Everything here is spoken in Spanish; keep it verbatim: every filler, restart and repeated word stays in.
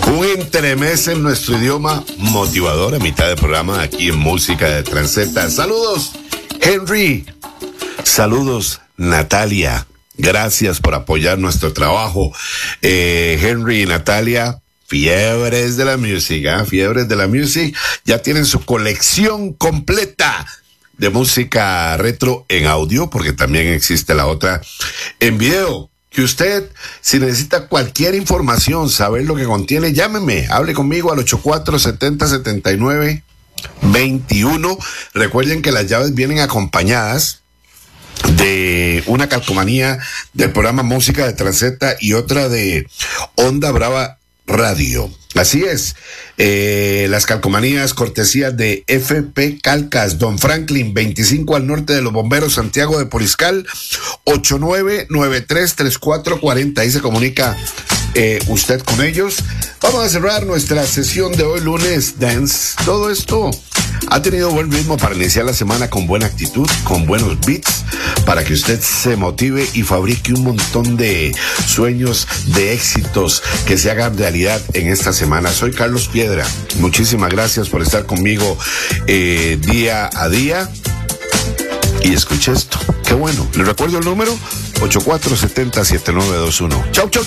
Un entremés en nuestro idioma motivador a mitad del programa aquí en Música de Transeta. Saludos, Henry. Saludos, Natalia. Gracias por apoyar nuestro trabajo. Eh, Henry y Natalia, fiebres de la música, fiebres de la música. Ya tienen su colección completa de música retro en audio, porque también existe la otra en video. Que usted, si necesita cualquier información, saber lo que contiene, llámeme, hable conmigo al ocho cuatro siete cero siete nueve dos uno. Recuerden que las llaves vienen acompañadas de una calcomanía del programa Música de Transeta y otra de Onda Brava Radio. Así es, eh, las calcomanías cortesías de F P Calcas, Don Franklin, veinticinco al norte de los Bomberos, Santiago de Poriscal, ocho nueve nueve tres tres cuatro cuatro cero. Ahí se comunica eh, usted con ellos. Vamos a cerrar nuestra sesión de hoy, lunes Dance. Todo esto ha tenido buen ritmo para iniciar la semana con buena actitud, con buenos beats, para que usted se motive y fabrique un montón de sueños, de éxitos que se hagan realidad en esta semana. Soy Carlos Piedra. Muchísimas gracias por estar conmigo eh, día a día. Y escuche esto. Qué bueno. Le recuerdo el número ocho cuatro siete cero siete nueve dos uno. Chau, chau, chau.